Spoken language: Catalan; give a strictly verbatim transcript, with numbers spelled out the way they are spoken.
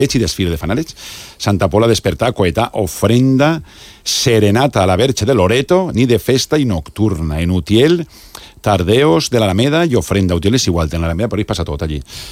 i desfile de fanalets. Santa Pola despertar, coetà, ofrenda, serenata a la Verge de Loreto, ni de festa i nocturna. En Utiel, tardeos de l'Alameda i ofrenda. Utiel és igual, en l'Alameda, però hi passa tot allí.